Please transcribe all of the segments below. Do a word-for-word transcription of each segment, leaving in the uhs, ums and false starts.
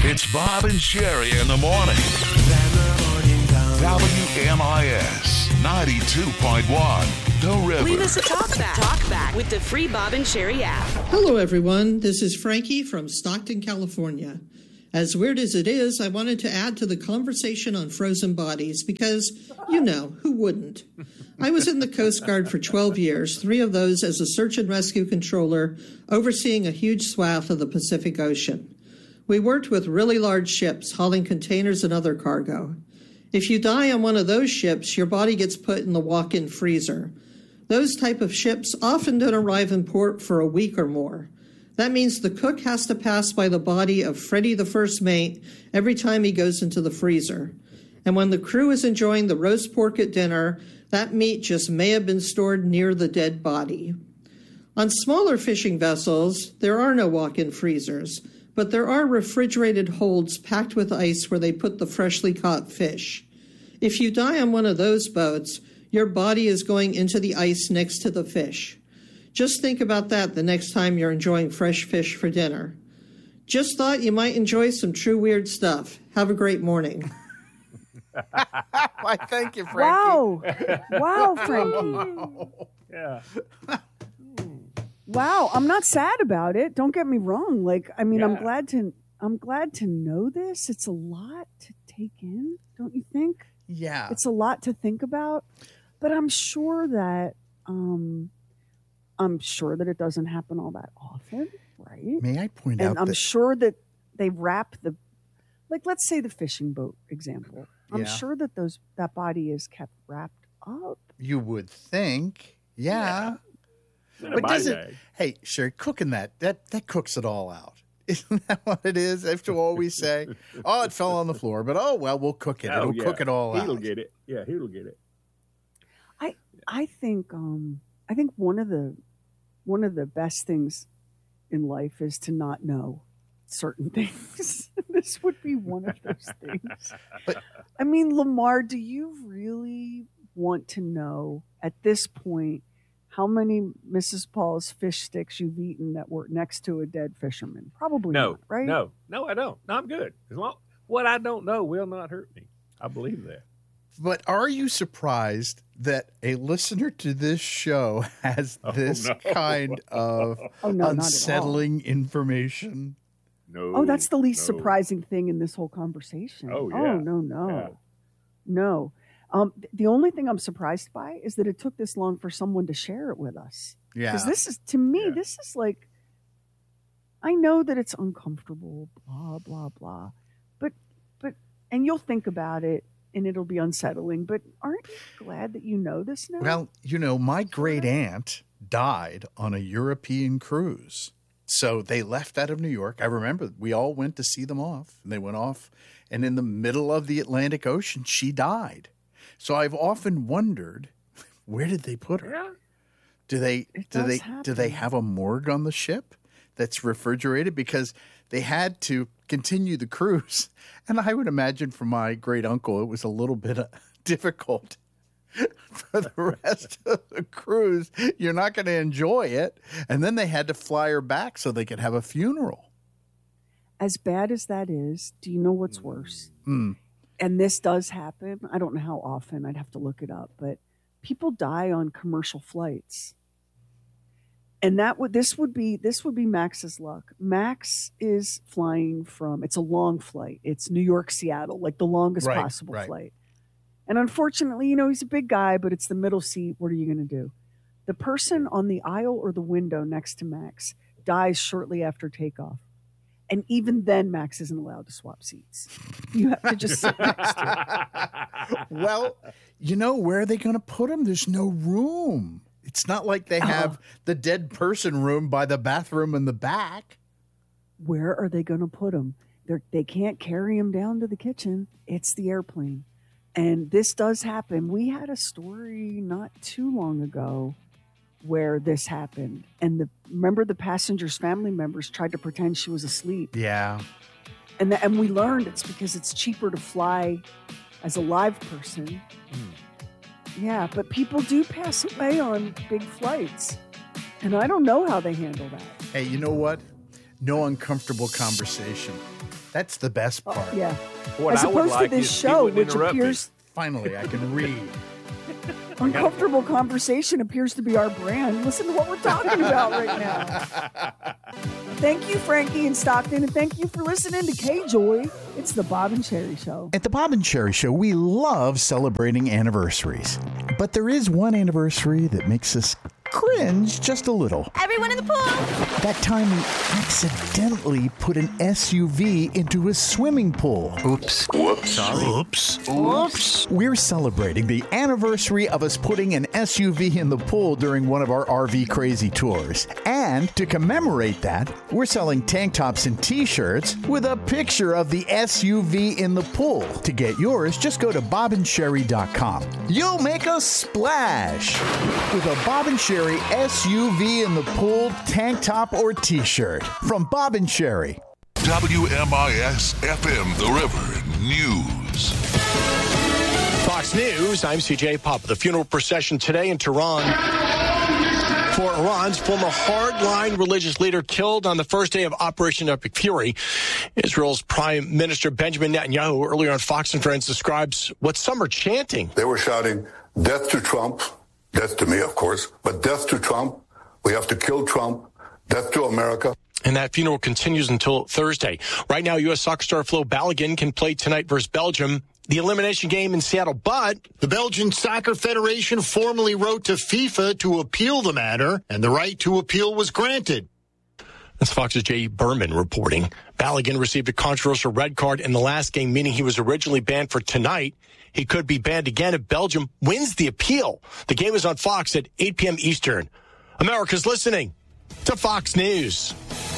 It's Bob and Sherry in the morning. W M I S ninety-two point one, The River. Leave us a talk back. Talk back with the free Bob and Sherry app. Hello, everyone. This is Frankie from Stockton, California. As weird as it is, I wanted to add to the conversation on frozen bodies because, you know, who wouldn't? I was in the Coast Guard for twelve years, three of those as a search and rescue controller, overseeing a huge swath of the Pacific Ocean. We worked with really large ships, hauling containers and other cargo. If you die on one of those ships, your body gets put in the walk-in freezer. Those type of ships often don't arrive in port for a week or more. That means the cook has to pass by the body of Freddie the first mate every time he goes into the freezer. And when the crew is enjoying the roast pork at dinner, that meat just may have been stored near the dead body. On smaller fishing vessels, there are no walk-in freezers, but there are refrigerated holds packed with ice where they put the freshly caught fish. If you die on one of those boats, your body is going into the ice next to the fish. Just think about that the next time you're enjoying fresh fish for dinner. Just thought you might enjoy some true weird stuff. Have a great morning. Why, thank you, Frankie. Wow. Wow, Frankie. Yeah. Wow. I'm not sad about it. Don't get me wrong. Like, I mean, Yeah. I'm glad to I'm glad to know this. It's a lot to take in, don't you think? Yeah. It's a lot to think about. But I'm sure that um I'm sure that it doesn't happen all that often, right? May I point And out I'm that sure that they wrap the, like, let's say the fishing boat example. I'm Yeah. sure that those that body is kept wrapped up. you would think, yeah. In a But body does it, bag. hey, Sherry, cooking that, that, that cooks it all out. Isn't that what it is? After all we say, oh, it fell on the floor, but oh, well, we'll cook it. Oh, It'll yeah. cook it all He'll out. get it. Yeah, he'll get it. I I think um I think one of the one of the best things in life is to not know certain things. This would be one of those things. But- I mean, Lamar, do you really want to know at this point how many Missus Paul's fish sticks you've eaten that were next to a dead fisherman? Probably No, not, right? no, no, I don't. No, I'm good. As long what I don't know will not hurt me. I believe that. But are you surprised that a listener to this show has Oh, this no. kind of Oh, no, not at all. unsettling information? No. Oh, that's the least no. surprising thing in this whole conversation. Oh, Oh, yeah. no, no. Yeah. No. Um, th- the only thing I'm surprised by is that it took this long for someone to share it with us. Yeah. Because this is, to me, Yeah. this is like, I know that it's uncomfortable, blah, blah, blah. But, but, and you'll think about it and it'll be unsettling. But aren't you glad that you know this now? Well, you know, my great aunt died on a European cruise. So they left out of New York. I remember we all went to see them off, and they went off. And in the middle of the Atlantic Ocean, she died. So I've often wondered, where did they put her? Yeah. Do they It do does they do they happen. have a morgue on the ship that's refrigerated? Because they had to continue the cruise. And I would imagine for my great uncle, it was a little bit uh, difficult for the rest of the cruise. You're not going to enjoy it. And then they had to fly her back so they could have a funeral. As bad as that is, do you know what's worse? Hmm. And this does happen. I don't know how often. I'd have to look it up. But people die on commercial flights. And that would this would be this would be Max's luck. Max is flying from it's a long flight. It's New York, Seattle, like the longest Right, possible right. flight. And unfortunately, you know, he's a big guy, but it's the middle seat. What are you going to do? The person on the aisle or the window next to Max dies shortly after takeoff. And even then, Max isn't allowed to swap seats. You have to just sit next to him. Well, you know, where are they going to put him? There's no room. It's not like they have the dead person room by the bathroom in the back. Where are they going to put him? They're, they can't carry him down to the kitchen. It's the airplane. And this does happen. We had a story not too long ago where this happened. And the remember the passenger's family members tried to pretend she was asleep. Yeah. And the, and we learned it's because it's cheaper to fly as a live person. Yeah, but people do pass away on big flights. And I don't know how they handle that. Hey, you know what? No uncomfortable conversation. That's the best part. Oh, yeah. What As I would opposed like to this is he show, wouldn't which interrupt me. appears Finally, I can read. uncomfortable conversation appears to be our brand. Listen to what we're talking about right now. Thank you, Frankie and Stockton, and thank you for listening to K-Joy. It's the Bob and Sherry Show. At the Bob and Sherry Show, we love celebrating anniversaries. But there is one anniversary that makes us cringe just a little. Everyone in the pool! That time we accidentally put an S U V into a swimming pool. Oops. Whoops. Sorry. Oops. Oops. We're celebrating the anniversary of us putting an S U V in the pool during one of our R V crazy tours. And to commemorate that, we're selling tank tops and t-shirts with a picture of the S U V in the pool. To get yours, just go to bob and sherry dot com. You'll make a splash with a Bob and Sherry S U V in the pool tank top or t-shirt from Bob and Sherry. W M I S F M The River News. Fox News, I'm C J Pop. The funeral procession today in Tehran for Iran's former hardline religious leader killed on the first day of Operation Epic Fury. Israel's Prime Minister Benjamin Netanyahu earlier on Fox and Friends describes what some are chanting. They were shouting, "Death to Trump," death to me, of course, but death to Trump. We have to kill Trump. Death to America. And that funeral continues until Thursday. Right now, U S soccer star Flo Balogun can play tonight versus Belgium, the elimination game in Seattle. But the Belgian Soccer Federation formally wrote to FIFA to appeal the matter, and the right to appeal was granted. That's Fox's Jay Berman reporting. Balogun received a controversial red card in the last game, meaning he was originally banned for tonight. He could be banned again if Belgium wins the appeal. The game is on Fox at eight p.m. Eastern. America's listening to Fox News.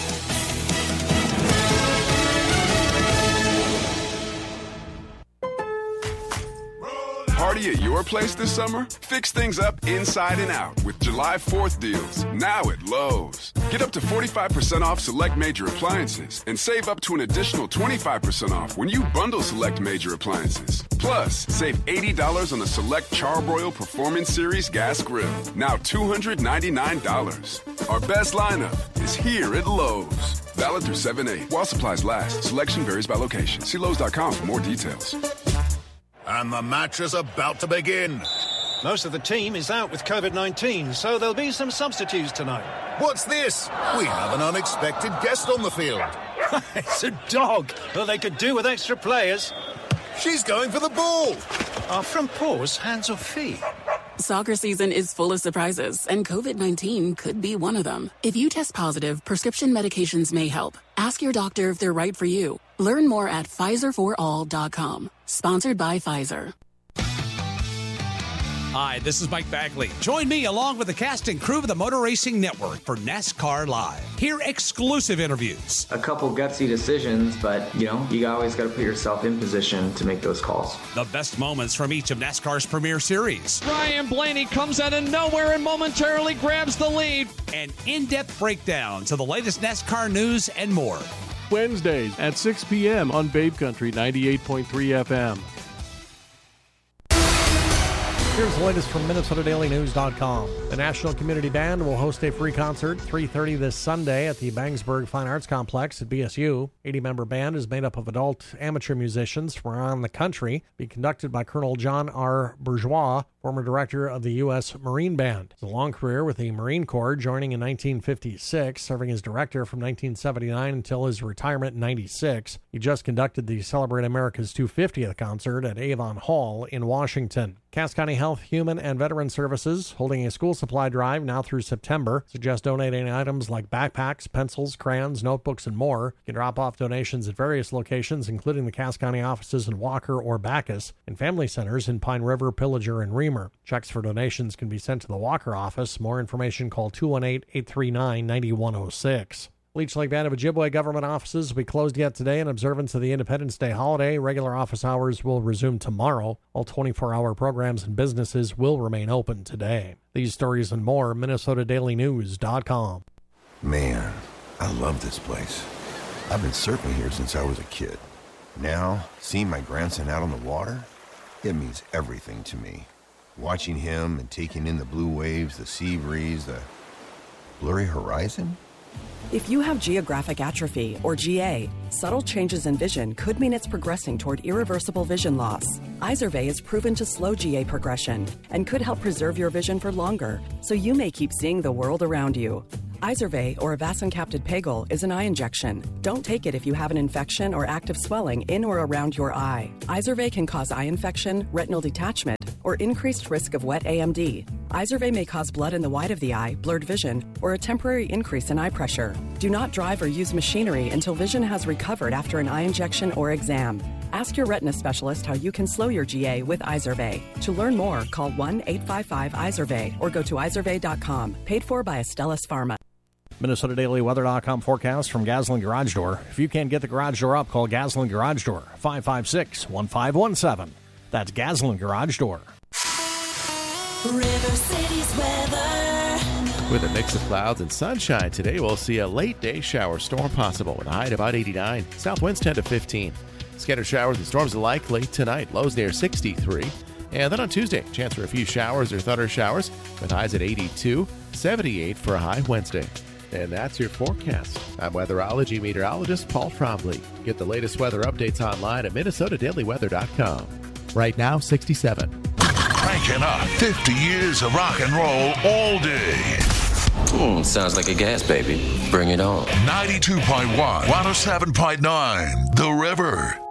Party at your place this summer? Fix things up inside and out with July fourth deals, now at Lowe's. Get up to forty-five percent off select major appliances and save up to an additional twenty-five percent off when you bundle select major appliances. Plus, save eighty dollars on the select Charbroil Performance Series gas grill, now two hundred ninety-nine dollars. Our best lineup is here at Lowe's. Valid through seven eight while supplies last. Selection varies by location. See Lowe's dot com for more details. And the match is about to begin. Most of the team is out with COVID nineteen, so there'll be some substitutes tonight. What's this? We have an unexpected guest on the field. It's a dog. Well, they could do with extra players. She's going for the ball. Are front paws hands or feet? Soccer season is full of surprises, and COVID nineteen could be one of them. If you test positive, prescription medications may help. Ask your doctor if they're right for you. Learn more at Pfizer for all dot com. Sponsored by Pfizer. Hi, this is Mike Bagley. Join me along with the cast and crew of the Motor Racing Network for NASCAR Live. Hear exclusive interviews. A couple gutsy decisions, but, you know, you always got to put yourself in position to make those calls. The best moments from each of NASCAR's premier series. Ryan Blaney comes out of nowhere and momentarily grabs the lead. An in-depth breakdown to the latest NASCAR news and more. Wednesdays at six p.m. on Babe Country ninety-eight point three F M. Here's the latest from Minnesota Daily News dot com. The National Community Band will host a free concert three thirty this Sunday at the Bangsburg Fine Arts Complex at B S U. eighty-member band is made up of adult amateur musicians from around the country, be conducted by Colonel John R. Bourgeois, former director of the U S Marine Band. His long career with the Marine Corps, joining in nineteen fifty-six, serving as director from nineteen seventy-nine until his retirement in ninety-six. He just conducted the Celebrate America's two hundred fiftieth concert at Avon Hall in Washington. Cass County Health, Human, and Veteran Services holding a school supply drive now through September. Suggest donating items like backpacks, pencils, crayons, notebooks, and more. You can drop off donations at various locations, including the Cass County offices in Walker or Bacchus, and family centers in Pine River, Pillager, and Reamer. Checks for donations can be sent to the Walker office. More information, call two one eight, eight three nine, nine one zero six. Leech Lake Band of Ojibwe government offices will be closed yet today in observance of the Independence Day holiday. Regular office hours will resume tomorrow. All twenty-four hour programs and businesses will remain open today. These stories and more, Minnesota Daily News dot com. Man, I love this place. I've been surfing here since I was a kid. Now, seeing my grandson out on the water, it means everything to me. Watching him and taking in the blue waves, the sea breeze, the blurry horizon. If you have geographic atrophy, or G A, subtle changes in vision could mean it's progressing toward irreversible vision loss. Izervay is proven to slow G A progression and could help preserve your vision for longer, so you may keep seeing the world around you. Izervay, or avacincaptad pegol, is an eye injection. Don't take it if you have an infection or active swelling in or around your eye. Izervay can cause eye infection, retinal detachment, or increased risk of wet A M D. Izervay may cause blood in the white of the eye, blurred vision, or a temporary increase in eye pressure. Do not drive or use machinery until vision has recovered after an eye injection or exam. Ask your retina specialist how you can slow your G A with Izervay. To learn more, call one eight five five Izervay or go to izervay dot com. Paid for by Astellas Pharma. Minnesota Daily Weather dot com forecast from Gasoline Garage Door. If you can't get the garage door up, call Gasoline Garage Door, five five six, one five one seven. That's Gasoline Garage Door. River City's weather. With a mix of clouds and sunshine today, we'll see a late day shower storm possible with a high at about eighty-nine. South winds ten to fifteen. Scattered showers and storms are likely tonight, lows near sixty-three. And then on Tuesday, chance for a few showers or thunder showers with highs at eighty-two, seventy-eight for a high Wednesday. And that's your forecast. I'm weatherology meteorologist Paul Trombley. Get the latest weather updates online at Minnesota Daily Weather dot com. Right now, sixty-seven. Cranking up fifty years of rock and roll all day. Hmm, sounds like a gas baby. Bring it on. ninety-two point one, one oh seven point nine, The River.